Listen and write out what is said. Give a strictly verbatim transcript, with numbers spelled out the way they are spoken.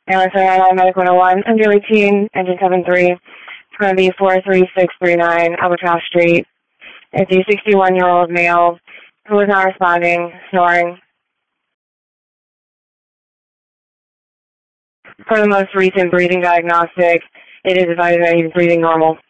Airline seven nine nine, Medic one oh one, M D eighteen, engine seven three. It's going to be four three six three nine, Albatross Street. It's a sixty-one-year-old male who is not responding, snoring. For the most recent breathing diagnostic, it is advised that he's breathing normal.